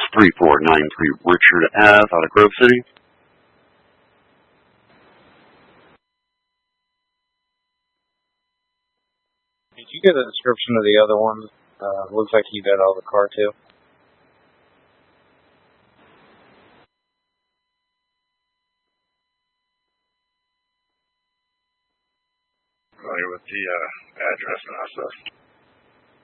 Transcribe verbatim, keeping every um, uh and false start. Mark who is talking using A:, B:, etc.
A: three four nine three Richard Ave out of Grove City.
B: Did you get a description of the other one? Uh, looks like he got out of the car too.
C: Familiar with the uh, address and stuff.